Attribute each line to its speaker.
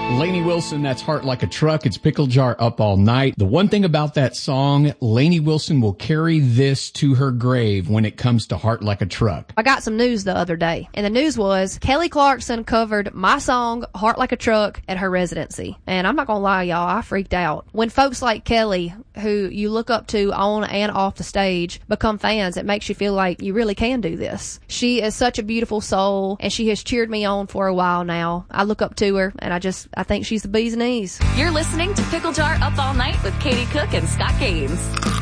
Speaker 1: Lainey Wilson, that's Heart Like a Truck. It's Pickle Jar Up All Night. The one thing about that song, Lainey Wilson will carry this to her grave when it comes to Heart Like a Truck.
Speaker 2: I got some news the other day, and the news was Kelly Clarkson covered my song, Heart Like a Truck, at her residency. And I'm not gonna lie, y'all, I freaked out. When folks like Kelly, who you look up to on and off the stage, become fans, it makes you feel like you really can do this. She is such a beautiful soul, and she has cheered me on for a while now. I look up to her, and I think she's the bee's knees.
Speaker 3: You're listening to Pickle Jar Up All Night with Katie Cook and Scott Gaines.